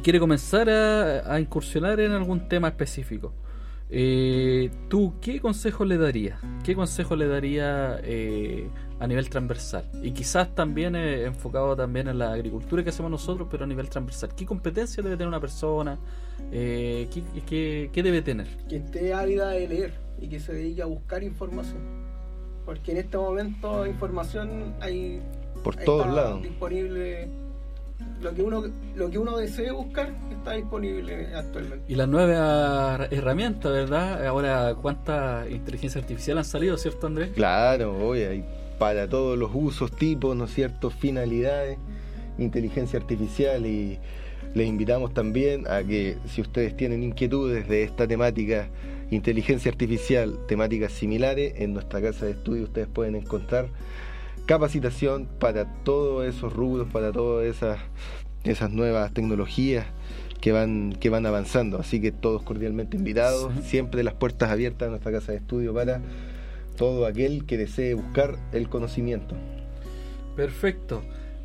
quiere comenzar a incursionar en algún tema específico, ¿tú qué consejo le darías? ¿Qué consejo le daría a nivel transversal? Y quizás también enfocado también en la agricultura que hacemos nosotros, pero a nivel transversal. ¿Qué competencia debe tener una persona? ¿Qué debe tener? Que esté ávida de leer y que se dedique a buscar información. Porque en este momento información hay por todos lados. Disponible. Lo que uno desee buscar está disponible actualmente. Y las nuevas herramientas, ¿verdad? Ahora, ¿cuántas inteligencia artificial han salido, cierto, Andrés? Claro, oye, hay para todos los usos, tipos, ¿no es cierto?, finalidades, inteligencia artificial, y les invitamos también a que, si ustedes tienen inquietudes de esta temática, inteligencia artificial, temáticas similares, en nuestra casa de estudio ustedes pueden encontrar capacitación para todos esos rubros, para todas esas nuevas tecnologías que van avanzando. Así que todos cordialmente invitados, sí. Siempre las puertas abiertas a nuestra casa de estudio para todo aquel que desee buscar el conocimiento. Perfecto.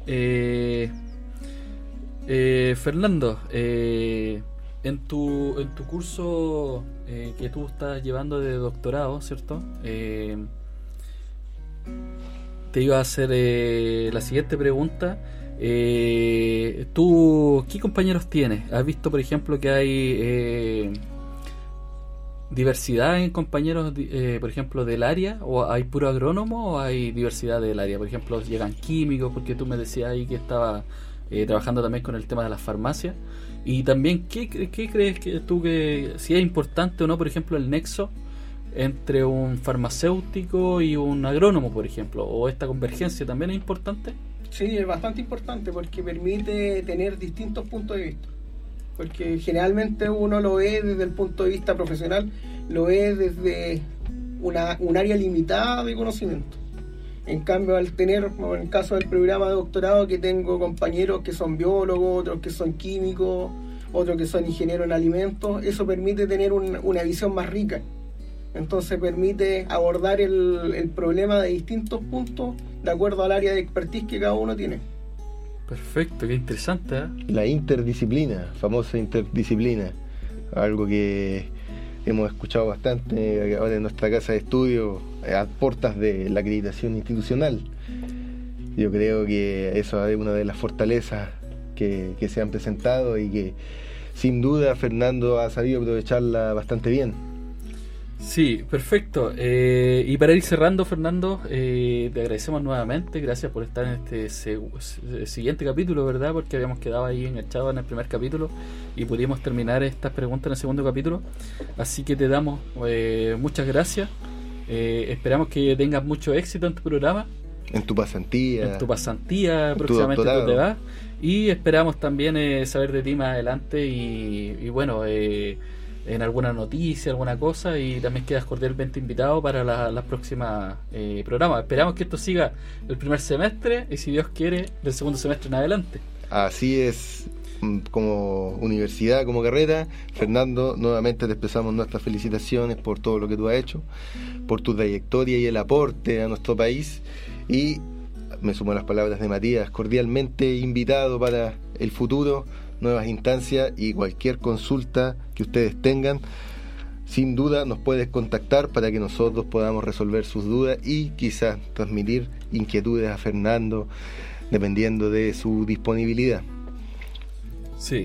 Fernando, en tu curso que tú estás llevando de doctorado, ¿cierto? Te iba a hacer la siguiente pregunta. ¿Tú qué compañeros tienes? ¿Has visto, por ejemplo, que hay diversidad en compañeros, por ejemplo, del área? ¿O hay puro agrónomo o hay diversidad del área? Por ejemplo, llegan químicos, porque tú me decías ahí que estaba trabajando también con el tema de las farmacias. Y también, ¿qué crees que tú que si es importante o no, por ejemplo, el nexo entre un farmacéutico y un agrónomo, por ejemplo, o esta convergencia también es importante? Sí, es bastante importante porque permite tener distintos puntos de vista, porque generalmente uno lo ve desde el punto de vista profesional, lo ve desde un área limitada de conocimiento. En cambio, al tener, como en el caso del programa de doctorado, que tengo compañeros que son biólogos, otros que son químicos, otros que son ingenieros en alimentos, eso permite tener una visión más rica. Entonces permite abordar el problema de distintos puntos de acuerdo al área de expertise que cada uno tiene. Perfecto, qué interesante, ¿eh? La interdisciplina, famosa interdisciplina, algo que hemos escuchado bastante ahora en nuestra casa de estudio a puertas de la acreditación institucional. Yo creo que eso es una de las fortalezas que se han presentado y que sin duda Fernando ha sabido aprovecharla bastante bien. Sí, perfecto. Y para ir cerrando, Fernando, te agradecemos nuevamente, gracias por estar en este siguiente capítulo, ¿verdad? Porque habíamos quedado ahí enganchados en el primer capítulo y pudimos terminar estas preguntas en el segundo capítulo. Así que te damos muchas gracias. Esperamos que tengas mucho éxito en tu programa. En tu pasantía. Próximamente tú te vas. Y esperamos también saber de ti más adelante y bueno, en alguna noticia, alguna cosa, y también quedas cordialmente invitado para las próximas programas. Esperamos que esto siga el primer semestre y, si Dios quiere, del segundo semestre en adelante. Así es, como universidad, como carrera. Fernando, nuevamente te expresamos nuestras felicitaciones por todo lo que tú has hecho, por tu trayectoria y el aporte a nuestro país, y me sumo a las palabras de Matías, cordialmente invitado para el futuro, nuevas instancias y cualquier consulta que ustedes tengan, sin duda nos puedes contactar para que nosotros podamos resolver sus dudas y quizás transmitir inquietudes a Fernando dependiendo de su disponibilidad. Sí,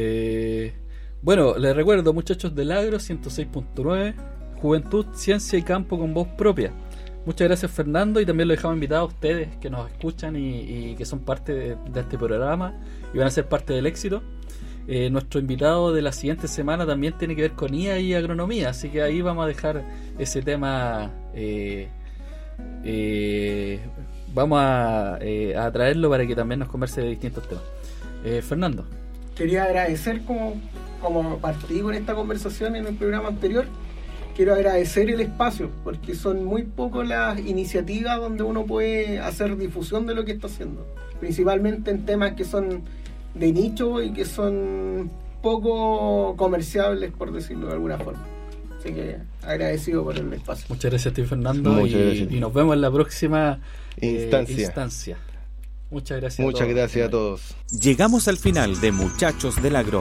bueno, les recuerdo, muchachos del Agro 106.9, Juventud, Ciencia y Campo con voz propia. Muchas gracias, Fernando, y también lo dejamos invitado a ustedes que nos escuchan y que son parte de este programa y van a ser parte del éxito. Nuestro invitado de la siguiente semana también tiene que ver con IA y agronomía, así que ahí vamos a dejar ese tema, vamos a traerlo para que también nos converse de distintos temas. Fernando. Quería agradecer, como partí con esta conversación en el programa anterior, quiero agradecer el espacio, porque son muy pocas las iniciativas donde uno puede hacer difusión de lo que está haciendo, principalmente en temas que son de nicho y que son poco comerciables, por decirlo de alguna forma. Así que agradecido por el espacio. Muchas gracias a ti, Fernando, y nos vemos en la próxima instancia. Muchas gracias. Muchas gracias a todos. Llegamos al final de Muchachos del Agro.